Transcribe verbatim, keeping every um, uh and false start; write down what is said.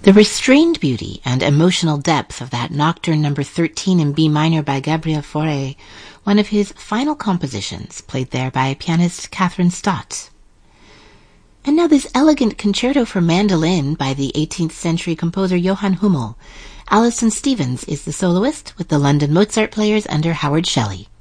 The restrained beauty and emotional depth of that Nocturne number thirteen in B minor by Gabriel Fauré, one of his final compositions, played there by pianist Catherine Stott. And now this elegant concerto for mandolin by the eighteenth century composer Johann Hummel. Alison Stevens is the soloist with the London Mozart Players under Howard Shelley.